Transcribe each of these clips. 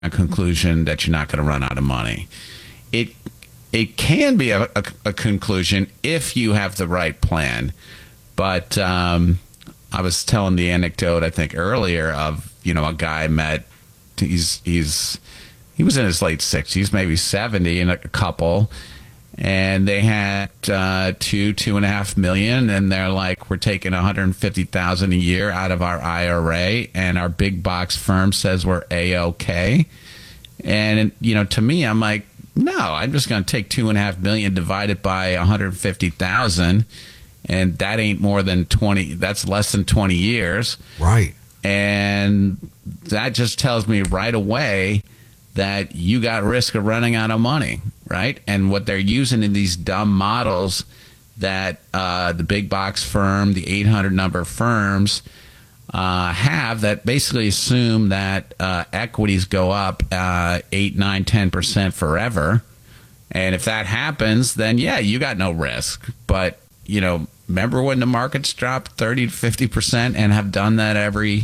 a conclusion that you're not going to run out of money. It can be a conclusion if you have the right plan. But I was telling the anecdote, I think, earlier of, a guy I met. He was in his late 60s, maybe 70, and a couple. And they had $2.5 million, and they're like, we're taking $150,000 a year out of our IRA, and our big box firm says we're A-OK. And to me, I'm like, no, I'm just going to take $2.5 million divided by 150,000, and that ain't more than 20. That's less than 20 years, right? And that just tells me right away that you got risk of running out of money, right? And what they're using in these dumb models that the big box firm, the 800 number firms have, that basically assume that equities go up 8, 9, 10% forever. And if that happens, then yeah, you got no risk. But, remember when the markets dropped 30 to 50% and have done that every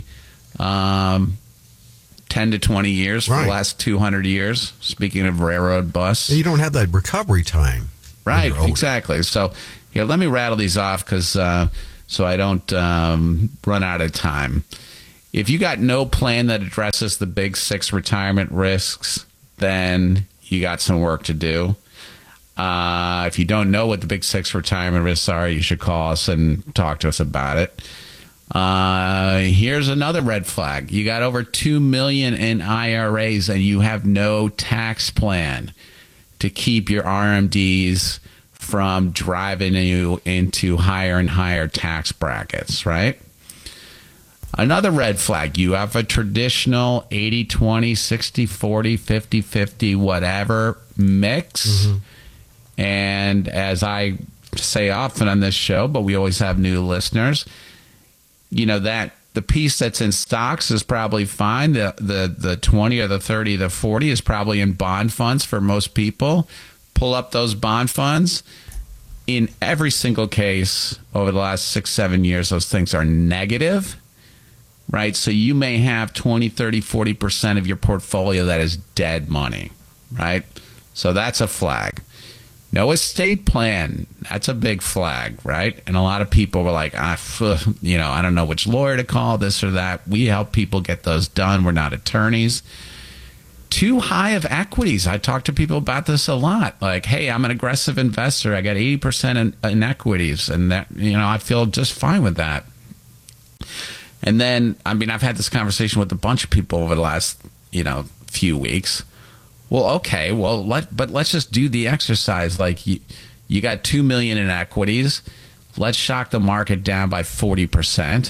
10 to 20 years for the last 200 years, speaking of railroad busts. You don't have that recovery time. Right, exactly. So here, let me rattle these off because so I don't run out of time. If you got no plan that addresses the big 6 retirement risks, then you got some work to do. If you don't know what the big 6 retirement risks are, you should call us and talk to us about it. Here's another red flag. You got over 2 million in IRAs and you have no tax plan to keep your RMDs from driving you into higher and higher tax brackets, right? Another red flag. You have a traditional 80-20, 60-40, 50-50, whatever mix. Mm-hmm. And as I say often on this show, but we always have new listeners, that the piece that's in stocks is probably fine. The 20 or the 30, the 40 is probably in bond funds for most people. Pull up those bond funds. In every single case over the last 6-7 years, those things are negative, right? So you may have 20, 30, 40% of your portfolio that is dead money, right? So that's a flag. No estate plan. That's a big flag, right? And a lot of people were like, I don't know which lawyer to call, this or that. We help people get those done. We're not attorneys. Too high of equities. I talk to people about this a lot. Like, hey, I'm an aggressive investor. I got 80% in equities. And that, I feel just fine with that. And then, I've had this conversation with a bunch of people over the last, few weeks. Well, okay, but let's just do the exercise. Like you got 2 million in equities. Let's shock the market down by 40%.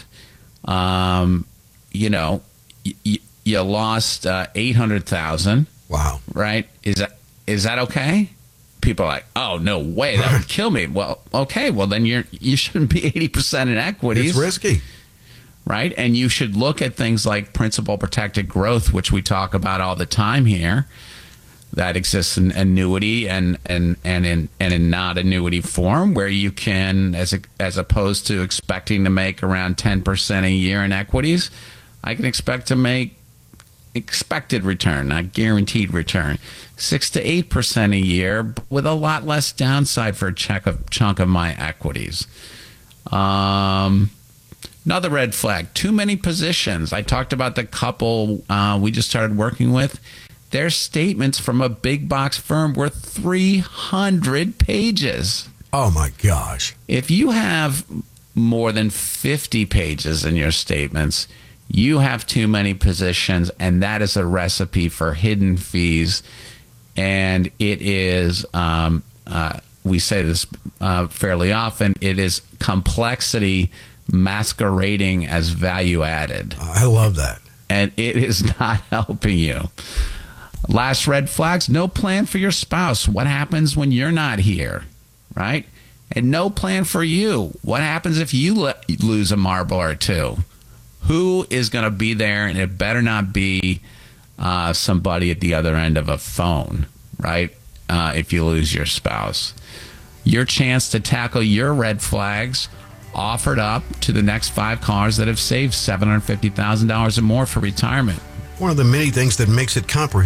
You lost 800,000. Wow. Right? Is that okay? People are like, oh, no way, that would kill me. Well, okay, well then you shouldn't be 80% in equities. It's risky. Right? And you should look at things like principal protected growth, which we talk about all the time here. That exists in annuity and in not annuity form, where you can, as opposed to expecting to make around 10% a year in equities, I can expect to make expected return, not guaranteed return, 6 to 8% a year, with a lot less downside for a chunk of my equities. Another red flag: too many positions. I talked about the couple we just started working with. Their statements from a big box firm were 300 pages. Oh, my gosh. If you have more than 50 pages in your statements, you have too many positions, and that is a recipe for hidden fees. And it is, we say this fairly often, it is complexity masquerading as value added. I love that. And it is not helping you. Last red flags: no plan for your spouse. What happens when you're not here, right? And no plan for you. What happens if you lose a marble or two? Who is going to be there? And it better not be somebody at the other end of a phone, right? If you lose your spouse. Your chance to tackle your red flags offered up to the next 5 callers that have saved $750,000 or more for retirement. One of the many things that makes it comprehensive